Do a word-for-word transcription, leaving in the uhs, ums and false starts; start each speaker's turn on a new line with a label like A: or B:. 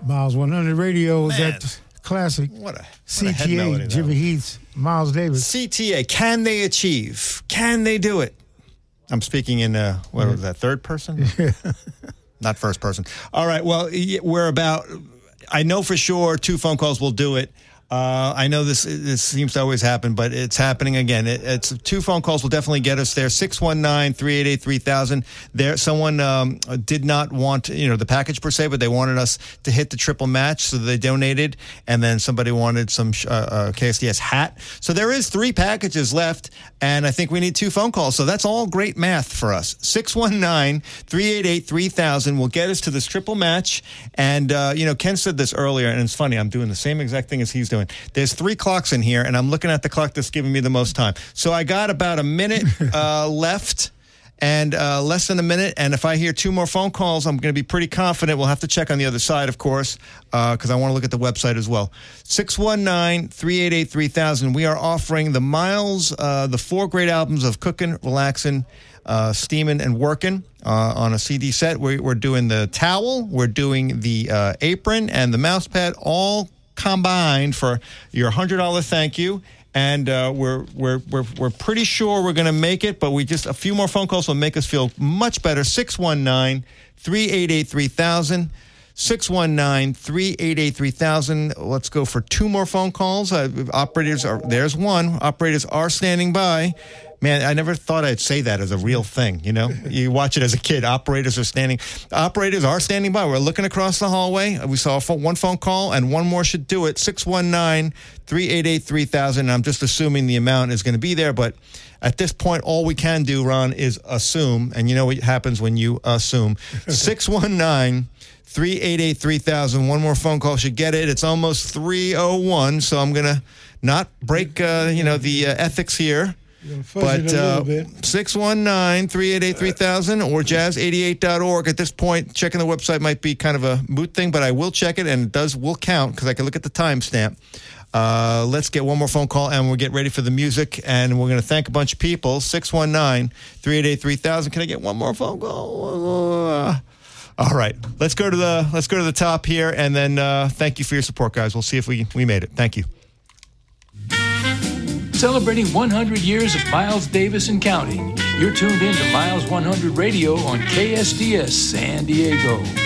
A: Miles one hundred Radio is
B: Man.
A: that classic.
B: What a, what
A: C
B: a head
A: T
B: melody
A: A,
B: that
A: Jimmy
B: was.
A: Heath, Miles Davis.
B: C T A, can they achieve? Can they do it? I'm speaking in, uh, what was that, third person? Not first person. All right, well, we're about, I know for sure two phone calls will do it. Uh, I know this this seems to always happen, but it's happening again. It, it's two phone calls will definitely get us there. six one nine, three eight eight, three thousand. There, someone um, did not want, you know, the package per se, but they wanted us to hit the triple match, so they donated. And then somebody wanted some uh, uh, K S D S hat. So there is three packages left, and I think we need two phone calls. So that's all great math for us. six one nine, three eight eight, three thousand will get us to this triple match. And, uh, you know, Ken said this earlier, and it's funny. I'm doing the same exact thing as he's doing. There's three clocks in here, and I'm looking at the clock that's giving me the most time. So I got about a minute uh, left, and uh, less than a minute. And if I hear two more phone calls, I'm going to be pretty confident. We'll have to check on the other side, of course, because uh, I want to look at the website as well. six one nine, three eight eight, three thousand. We are offering the Miles, uh, the four great albums of Cookin', Relaxin', Uh, steaming and working uh, on a C D set. We're, we're doing the towel, we're doing the uh, apron, and the mouse pad, all combined for your one hundred dollars thank you. And uh, we're we're we're we're pretty sure we're going to make it, but we just a few more phone calls will make us feel much better. six one nine, three eight eight, three thousand. six one nine, three eight eight, three thousand. Let's go for two more phone calls. Uh, operators are there's one. Operators are standing by. Man, I never thought I'd say that as a real thing, you know? You watch it as a kid. Operators are standing. Operators are standing by. We're looking across the hallway. We saw a phone, one phone call, and one more should do it. six one nine, three eight eight, three thousand. I'm just assuming the amount is going to be there, but at this point, all we can do, Ron, is assume. And you know what happens when you assume. six one nine, three eight eight, three thousand. One more phone call should get it. It's almost three oh one, so I'm going to not break, uh, you know, the uh, ethics here. But uh, six one nine, three eight eight, three thousand or jazz eighty-eight dot org. At this point, checking the website might be kind of a moot thing, but I will check it, and it does will count because I can look at the timestamp. Uh, let's get one more phone call, and we'll get ready for the music, and we're going to thank a bunch of people. six one nine, three eight eight, three thousand. Can I get one more phone call? All right. Let's go to the let's go to the top here, and then uh, thank you for your support, guys. We'll see if we, we made it. Thank you.
C: Celebrating one hundred years of Miles Davis and counting. You're tuned in to Miles one hundred Radio on K S D S San Diego.